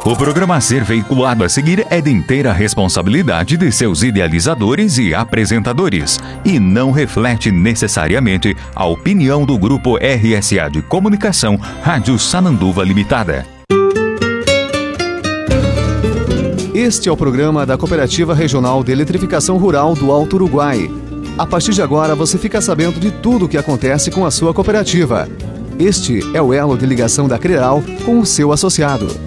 O programa a ser veiculado a seguir é de inteira responsabilidade de seus idealizadores e apresentadores e não reflete necessariamente a opinião do Grupo RSA de Comunicação Rádio Sananduva Limitada. Este é o programa da Cooperativa Regional de Eletrificação Rural do Alto Uruguai. A partir de agora você fica sabendo de tudo o que acontece com a sua cooperativa. Este é o elo de ligação da CREAL com o seu associado.